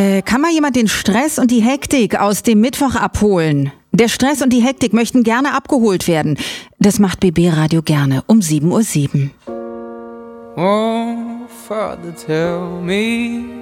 Kann mal jemand den Stress und die Hektik aus dem Mittwoch abholen? Der Stress und die Hektik möchten gerne abgeholt werden. Das macht BB Radio gerne um 7:07 Uhr. Oh, Father, tell me